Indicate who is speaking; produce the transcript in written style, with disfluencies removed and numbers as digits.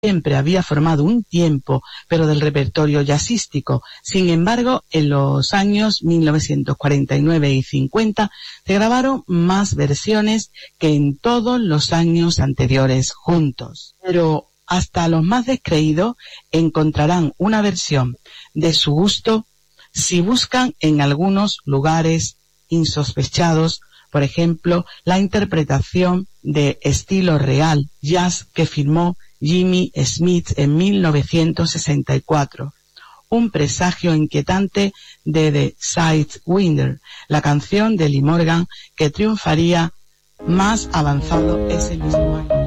Speaker 1: siempre había formado un tiempo, pero del repertorio jazzístico. Sin embargo, en los años 1949 y 50 se grabaron más versiones que en todos los años anteriores juntos. Pero hasta los más descreídos encontrarán una versión de su gusto si buscan en algunos lugares insospechados, por ejemplo, la interpretación de estilo real jazz que firmó Jimmy Smith en 1964, un presagio inquietante de The Sidewinder, la canción de Lee Morgan que triunfaría más avanzado ese mismo año.